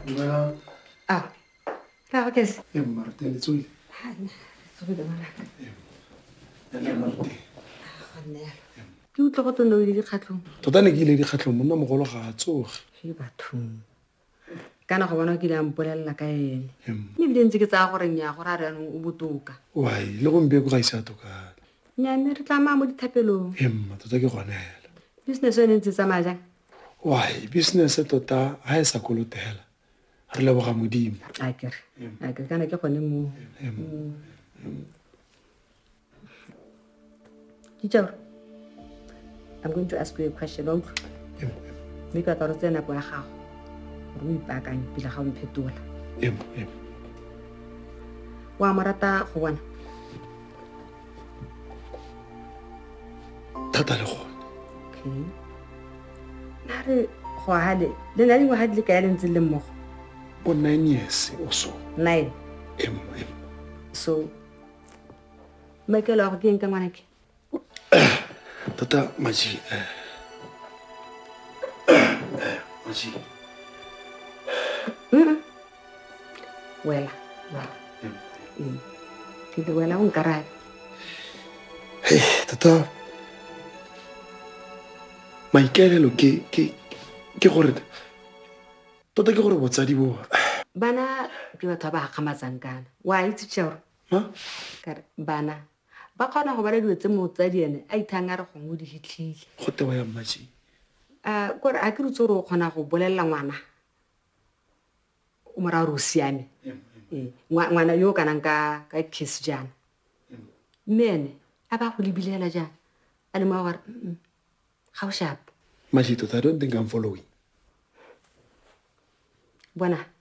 Well, Ra ke se. Martin, it's all. So be bona. Martin. Ke utlo go tona le dikgatlhong. Tota ne ke ile dikgatlhong monna mogolo ga a tsoge. Ke bathong. Kana go bona ke le ampolella ka ene. Mme bile ntse ke tsaya gore nya gore a re anong o botoka. Wai, le go mbe go ga isa toka. Nya mme re tla ma mo dithapelong. Tota ke gonela. Business ene ntse tsamaya jang? Wai, business tota ha e sa kolotela. Re leboga modimo. A ke kana ke gone mo. Teacher, I'm going to ask you a question. Me ka toro tsena go ya gago. Re o ipakanye pila ga o mphetola. Wa marata go bona. Thata le gone. Okay. Nare go hale. Le nna dingwe ha di le ka ya lentse le mmogo. Go 9 years o so. 9. So Michael go ke eng ka ngwana ke? Tota Maji. Maji. Wela. Ke wela o nkarabe. Hey, tota maikelelo ke gore tota ke gore botsadi bo Bana ke batho ba gamatsang kana. Wa itse tshero. Kare bana ba khona go ba le ditse motsadi ene a ithanga re go mo di hitlhile. go tewa ya Maji. Gore a ke re tsoro go khona go bolella ngwana. O mora ro siame. Ngwana yo kana ka kiss jana. Mene a ba go lebilela jana. A le mo wa ga o sharp. Maji, tota I don't think I'm following. Bona